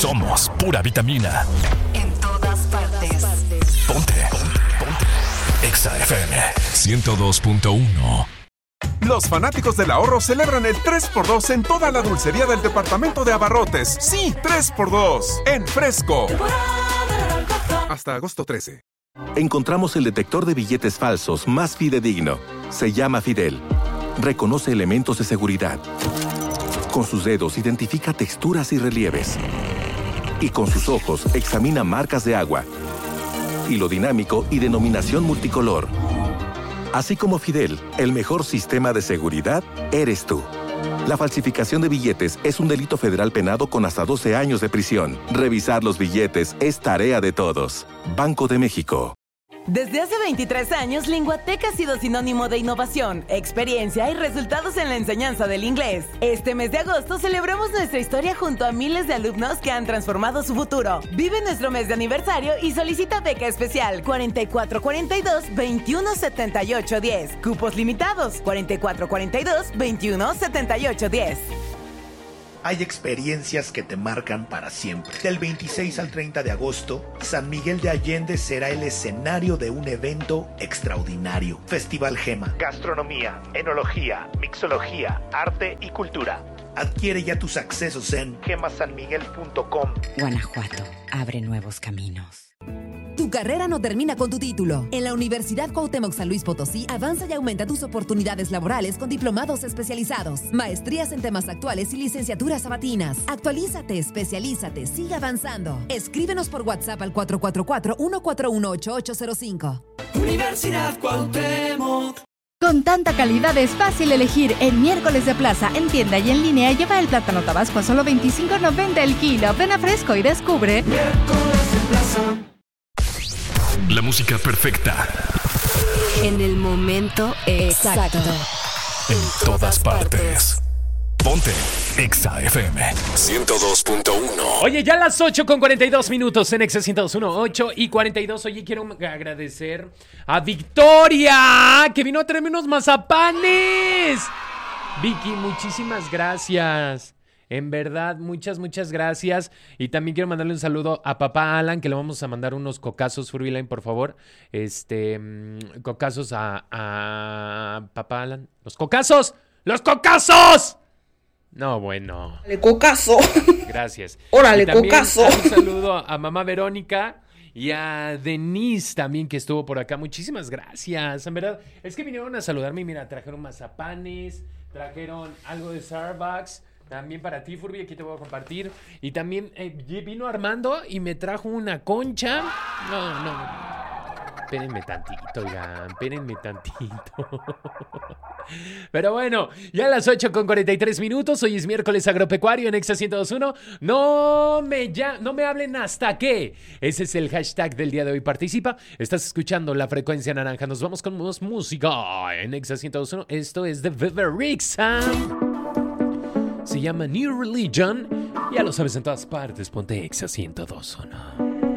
Somos pura vitamina. En todas partes. Ponte. Exa FM 102.1. Los fanáticos del ahorro celebran el 3x2 en toda la dulcería del departamento de abarrotes. Sí, 3x2 en Fresco. Hasta agosto 13. Encontramos el detector de billetes falsos más fidedigno. Se llama Fidel. Reconoce elementos de seguridad. Con sus dedos identifica texturas y relieves. Y con sus ojos examina marcas de agua. Hilo dinámico y denominación multicolor. Así como Fidel, el mejor sistema de seguridad eres tú. La falsificación de billetes es un delito federal penado con hasta 12 años de prisión. Revisar los billetes es tarea de todos. Banco de México. Desde hace 23 años, Linguateca ha sido sinónimo de innovación, experiencia y resultados en la enseñanza del inglés. Este mes de agosto celebramos nuestra historia junto a miles de alumnos que han transformado su futuro. Vive nuestro mes de aniversario y solicita beca especial 4442-217810. Cupos limitados 4442-217810. Hay experiencias que te marcan para siempre. Del 26 al 30 de agosto, San Miguel de Allende será el escenario de un evento extraordinario. Festival Gema. Gastronomía, enología, mixología, arte y cultura. Adquiere ya tus accesos en gemasanmiguel.com. Guanajuato abre nuevos caminos. Tu carrera no termina con tu título. En la Universidad Cuauhtémoc San Luis Potosí, avanza y aumenta tus oportunidades laborales con diplomados especializados, maestrías en temas actuales y licenciaturas sabatinas. Actualízate, especialízate, sigue avanzando. Escríbenos por WhatsApp al 444-141-8805. Universidad Cuauhtémoc. Con tanta calidad es fácil elegir. En Miércoles de Plaza, en tienda y en línea, lleva el plátano tabasco a solo $25.90 el kilo. Ven a Fresco y descubre. Miércoles de Plaza. La música perfecta. En el momento exacto. En todas partes. Ponte Exa FM 102.1. Oye, ya las 8:42 en Exa 102.1, 8:42. Oye, quiero agradecer a Victoria, que vino a traerme unos mazapanes. Vicky, muchísimas gracias. En verdad, muchas gracias. Y también quiero mandarle un saludo a papá Alan, que le vamos a mandar unos cocazos, Furbyline, por favor. Cocazos a papá Alan. ¡Los cocazos! ¡Los cocazos! No, bueno. ¡Órale, cocazo! Gracias. ¡Órale, cocazo! Un saludo a mamá Verónica y a Denise también, que estuvo por acá. Muchísimas gracias. En verdad, es que vinieron a saludarme y mira, trajeron mazapanes, trajeron algo de Starbucks. También para ti, Furby, aquí te voy a compartir. Y también vino Armando y me trajo una concha. No. Espérenme tantito, oigan. Espérenme tantito. Pero bueno, ya a las 8:43. Hoy es miércoles agropecuario en Exa 102.1. No me hablen hasta que. Ese es el hashtag del día de hoy. Participa. Estás escuchando La Frecuencia Naranja. Nos vamos con más música en Exa 102.1. Esto es de Beberixa. Se llama New Religion. Ya lo sabes en todas partes. Ponte Exa 102.1.